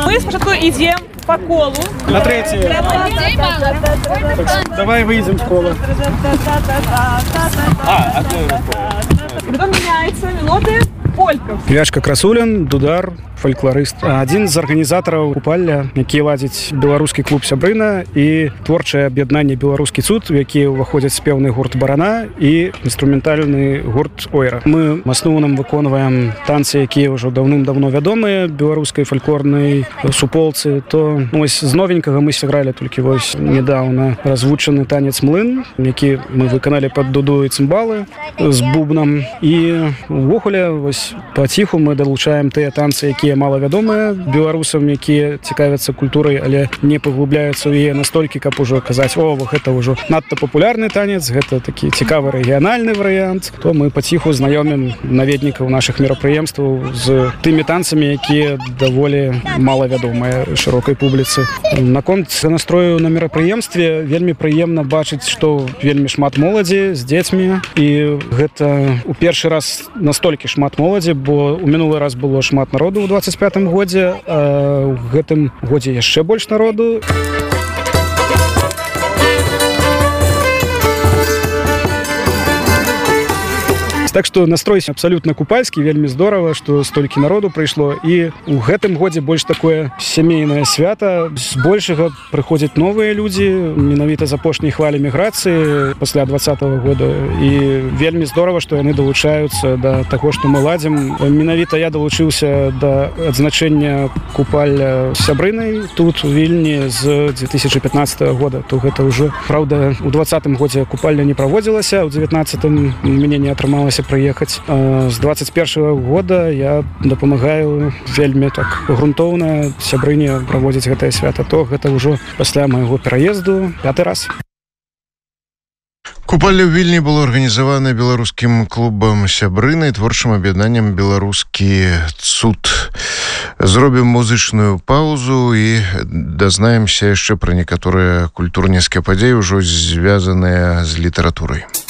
Мы спочатку идем по колу. На третий. Давай выйдем с кола. Потом меняется мелодия польков. Ляшка Красулін, дудар, фальклорыст. Адзін з арганізатараў купальня, які ладзіць беларускі клуб «Сябрына» і творчае аб'яднанне «Беларускі цуд», у які ўваходзяць спеўны гурт «Барана» і інструментальны гурт «Ойра». Мы в асноўным выконваем танцы, якія ўжо даўным-давно вядомыя беларускай фальклорнай суполцы. То ось з новенькага мы сыгралі толькі вось недавно развучаны танец «Млын», які мы выканалі пад дуду і цымбалы з бубнам. І увогуле вось паціху мы далучаем тыя танцы, якія малавядомыя беларусам, якія цікавяцца культурай, але не паглубляюцца ў яе настолькі, каб ужо казаць: о, гэта ўжо надта папулярны танец, гэта такі цікавы рэгіянальны варыянт. То мы паціху знаёмім наведнікаў нашых мерапрыемстваў з тымі танцамі, якія даволі малавядомыя шырокай публіцы. Наконт настрою на мерапрыемстве вельмі прыемна бачыць, што вельмі шмат моладзі з дзецьмі, і гэта у першы раз настолькі шмат моладзі, бо у мінулы раз было шмат народу ў 25-м годзе, а ў гэтым годзе яшчэ больш народу. Так што настрой абсалютна купальскі, вельмі здорава, што столькі народу прыйшло. І ў гэтым годзе больш такое сямейнае свята. Збольшага прыходзяць новыя людзі, менавіта з апошняй хвалі міграцыі пасля 20-го года. І вельмі здорава, што яны далучаюцца да таго, што мы ладзім. Менавіта я далучыўся да адзначэння купальня «Сябрынай» тут у Вільні з 2015 года. То гэта ўжо, праўда, у 20-м годзе купальня не праводзілася, а ў 19-м мяне не атрымалася прыехаць. З 21-го года я дапамагаю вельмі так грунтоўна Сябрыне праводзіць гэтае свята. То гэта ўжо пасля майго пераезду 5-й раз. Купальня ў Вільні было арганізавана беларускім клубам «Сябрына» і творчым аб'яднаннем «Беларускі цуд». Зробім музычную паузу і дазнаемся яшчэ пра некаторыя культурніцкія падзеі, ўжо звязаныя з літаратурай.